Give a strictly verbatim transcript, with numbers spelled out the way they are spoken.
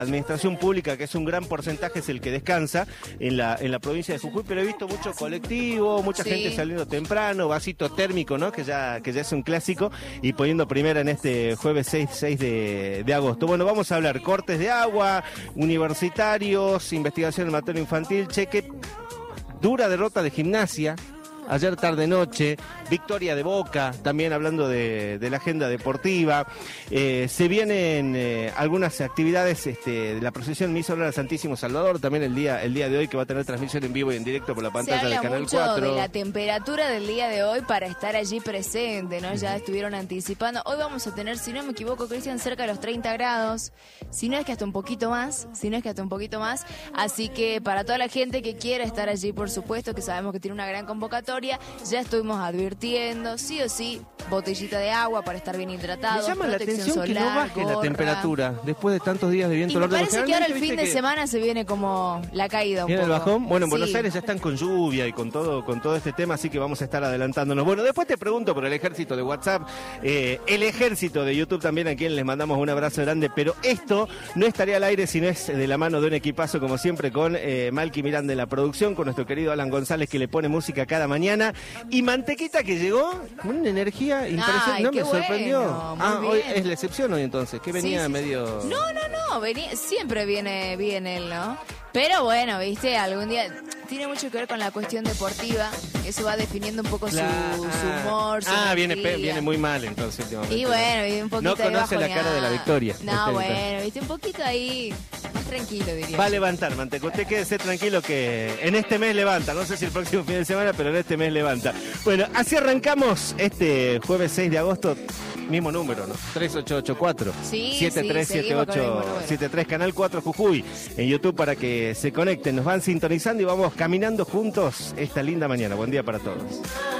administración pública, que es un gran porcentaje, es el que descansa en la en la provincia de Jujuy, pero he visto mucho colectivo, mucha Sí. gente saliendo temprano, vasito térmico, ¿no? Que ya que ya es un clásico, y poniendo primera en este jueves seis de, de agosto. Bueno, vamos a hablar cortes de agua, universitarios, investigación en materia infantil, cheque, dura derrota de Gimnasia ayer tarde-noche, victoria de Boca, también hablando de, de la agenda deportiva. Eh, se vienen eh, algunas actividades este, de la procesión Misa Honor al Santísimo Salvador, también el día el día de hoy, que va a tener transmisión en vivo y en directo por la pantalla de Canal mucho cuatro. de la temperatura del día de hoy para estar allí presente, ¿no? Ya estuvieron anticipando. Hoy vamos a tener, si no me equivoco, Cristian, cerca de los treinta grados, si no es que hasta un poquito más, si no es que hasta un poquito más. Así que para toda la gente que quiera estar allí, por supuesto, que sabemos que tiene una gran convocatoria, ya estuvimos advirtiendo, sí o sí, botellita de agua para estar bien hidratados, Me llama la protección atención que no solar, baje la gorra. temperatura después de tantos días de viento. Y me Lourdes, parece porque que ahora el realmente fin de viste que semana se viene como la caída un viene el poco. bajón. Bueno, en Buenos Sí. Aires ya están con lluvia y con todo con todo este tema, así que vamos a estar adelantándonos. Bueno, después te pregunto por el ejército de WhatsApp, eh, el ejército de YouTube también, a quien les mandamos un abrazo grande, pero esto no estaría al aire si no es de la mano de un equipazo, como siempre, con eh, Malky Miranda en la producción, con nuestro querido Alan González, que le pone música cada mañana, y Mantequita, que llegó con una energía impresionante. Ay, No, qué me sorprendió. bueno, muy ah, hoy bien. es la excepción hoy entonces, que venía Sí, sí, medio... No, no, no, venía, siempre viene bien él, ¿no? Pero bueno, viste, algún día tiene mucho que ver con la cuestión deportiva, eso va definiendo un poco su, Claro. su humor, su Ah, viene, pe- energía. viene muy mal entonces últimamente. Y bueno, y un poquito No conoce ahí la cara de la victoria. No, Este, bueno, viste, un poquito ahí más tranquilo, diría. Va a levantar, Manteca. Usted quédese tranquilo que en este mes levanta. No sé si el próximo fin de semana, pero en este mes levanta. Bueno, así arrancamos este jueves seis de agosto. Mismo número, ¿no? tres ocho ocho cuatro Sí, siete tres sí, siete seguimos con el ocho mismo número. siete tres, Canal cuatro Jujuy. En YouTube para que se conecten. Nos van sintonizando y vamos caminando juntos esta linda mañana. Buen día para todos.